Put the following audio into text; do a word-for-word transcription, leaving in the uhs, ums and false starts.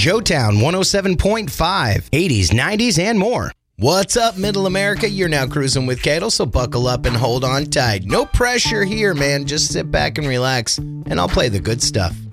Joetown one oh seven point five, eighties, nineties, and more. What's up, Middle America? You're now cruising with Cato, so buckle up and hold on tight. No pressure here, man. Just sit back and relax, and I'll play the good stuff.